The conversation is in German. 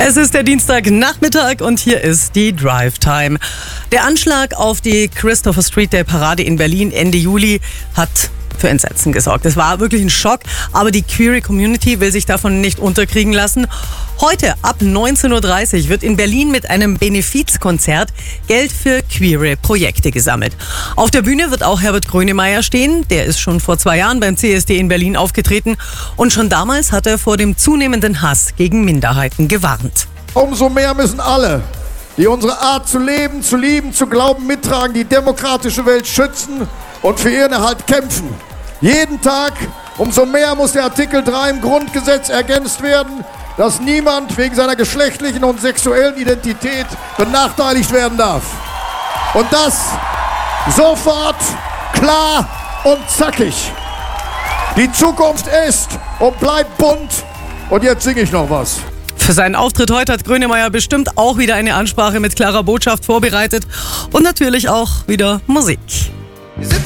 Es ist der Dienstagnachmittag und hier ist die Drive Time. Der Anschlag auf die Christopher Street Day Parade in Berlin Ende Juli hat für Entsetzen gesorgt. Es war wirklich ein Schock, aber die Queer Community will sich davon nicht unterkriegen lassen. Heute ab 19.30 Uhr wird in Berlin mit einem Benefizkonzert Geld für queere Projekte gesammelt. Auf der Bühne wird auch Herbert Grönemeyer stehen. Der ist schon vor 2 Jahren beim CSD in Berlin aufgetreten und schon damals hat er vor dem zunehmenden Hass gegen Minderheiten gewarnt. Umso mehr müssen alle, die unsere Art zu leben, zu lieben, zu glauben, mittragen, die demokratische Welt schützen und für ihren Erhalt kämpfen. Jeden Tag, umso mehr muss der Artikel 3 im Grundgesetz ergänzt werden, dass niemand wegen seiner geschlechtlichen und sexuellen Identität benachteiligt werden darf. Und das sofort, klar und zackig. Die Zukunft ist und bleibt bunt. Und jetzt singe ich noch was. Für seinen Auftritt heute hat Grönemeyer bestimmt auch wieder eine Ansprache mit klarer Botschaft vorbereitet und natürlich auch wieder Musik.